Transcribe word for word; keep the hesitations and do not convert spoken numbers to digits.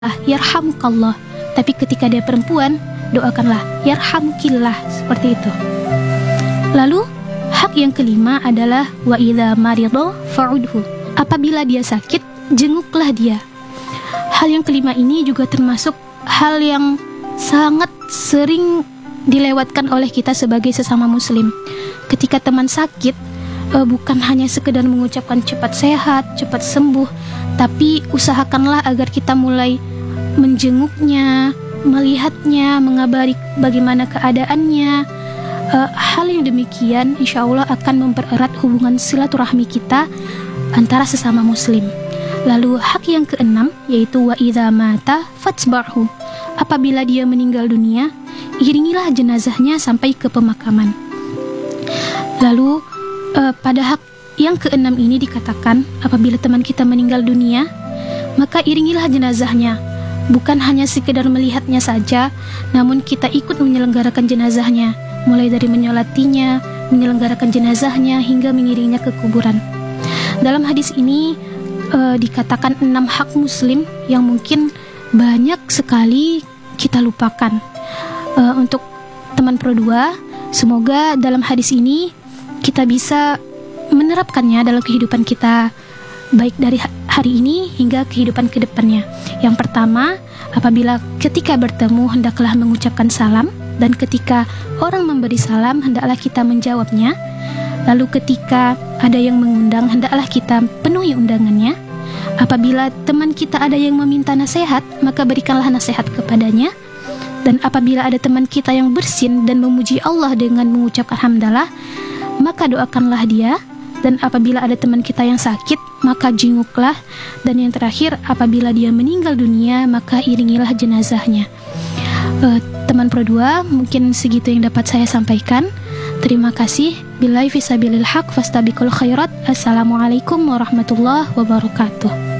yarhamukallah. Tapi ketika dia perempuan, doakanlah yarhamukillah, seperti itu. Lalu hak yang kelima adalah wa idza maridha fa'udhu. Apabila dia sakit, jenguklah dia. Hal yang kelima ini juga termasuk hal yang sangat sering dilewatkan oleh kita sebagai sesama muslim. Ketika teman sakit, uh, bukan hanya sekedar mengucapkan cepat sehat, cepat sembuh, tapi usahakanlah agar kita mulai menjenguknya, melihatnya, mengabari bagaimana keadaannya. uh, Hal yang demikian insya Allah akan mempererat hubungan silaturahmi kita antara sesama muslim. Lalu hak yang keenam yaitu wa idza mata fatsba'hu. Apabila dia meninggal dunia, iringilah jenazahnya sampai ke pemakaman. Lalu uh, pada hak yang keenam ini dikatakan apabila teman kita meninggal dunia, maka iringilah jenazahnya. Bukan hanya sekedar melihatnya saja, namun kita ikut menyelenggarakan jenazahnya, mulai dari menyolatinya, menyelenggarakan jenazahnya hingga mengiringnya ke kuburan. Dalam hadis ini uh, dikatakan enam hak muslim yang mungkin banyak sekali kita lupakan. Uh, untuk teman Pro dua, semoga dalam hadis ini kita bisa menerapkannya dalam kehidupan kita, baik dari hari ini hingga kehidupan kedepannya. Yang pertama, apabila ketika bertemu hendaklah mengucapkan salam, dan ketika orang memberi salam hendaklah kita menjawabnya. Lalu ketika ada yang mengundang hendaklah kita penuhi undangannya. Apabila teman kita ada yang meminta nasihat, maka berikanlah nasihat kepadanya. Dan apabila ada teman kita yang bersin dan memuji Allah dengan mengucapkan hamdalah, maka doakanlah dia. Dan apabila ada teman kita yang sakit, maka jenguklah. Dan yang terakhir, apabila dia meninggal dunia, maka iringilah jenazahnya. uh, Teman Pro dua, mungkin segitu yang dapat saya sampaikan. Terima kasih. Billahi fisabilil haq fastabiqul khairat. Assalamualaikum warahmatullahi wabarakatuh.